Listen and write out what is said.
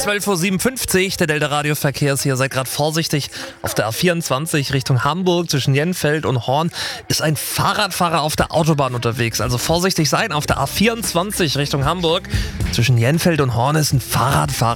12.57 Uhr, der Delta-Radio-Verkehr ist hier. Seid gerade vorsichtig. Auf der A24 Richtung Hamburg zwischen Jenfeld und Horn ist ein Fahrradfahrer auf der Autobahn unterwegs. Also vorsichtig sein. Auf der A24 Richtung Hamburg zwischen Jenfeld und Horn ist ein Fahrradfahrer